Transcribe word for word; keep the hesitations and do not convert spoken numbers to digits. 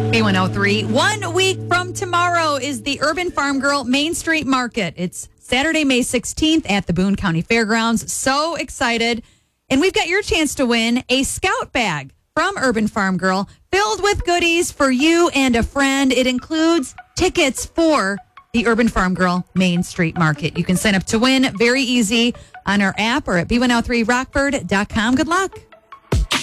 B one oh three. One week from tomorrow is the Urban Farm Girl Main Street Market. It's Saturday, May sixteenth at the Boone County Fairgrounds. So excited. And we've got your chance to win a Scout bag from Urban Farm Girl filled with goodies for you and a friend. It includes tickets for the Urban Farm Girl Main Street Market. You can sign up to win. Very easy on our app or at B one oh three rockford dot com. Good luck.